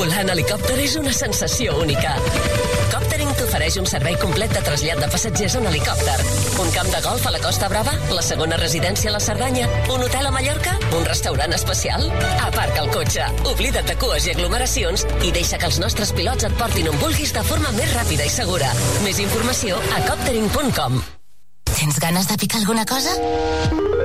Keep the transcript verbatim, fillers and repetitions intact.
Volar en helicòpter és una sensació única. Coptering t'ofereix un servei complet de trasllat de passatgers en helicòpter. Un camp de golf a la Costa Brava, la segona residència a la Cerdanya, un hotel a Mallorca, un restaurant especial. Aparca el cotxe, oblida't de cues i aglomeracions i deixa que els nostres pilots et portin on vulguis de forma més ràpida i segura. Més informació a coptering punt com. Tens ganes de picar alguna cosa?